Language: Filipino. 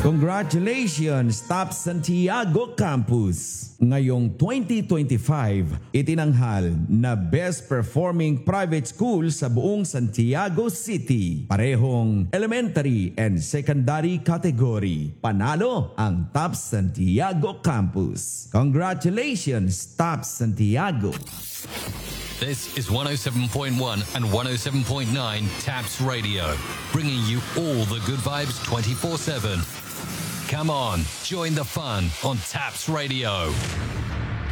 Congratulations, Top Santiago Campus! Ngayong 2025, itinanghal na Best Performing Private School sa buong Santiago City. Parehong elementary and secondary category. Panalo ang Top Santiago Campus. Congratulations, Top Santiago! This is 107.1 and 107.9 TAPS Radio, bringing you all the good vibes 24/7. Come on, join the fun on TAPS Radio.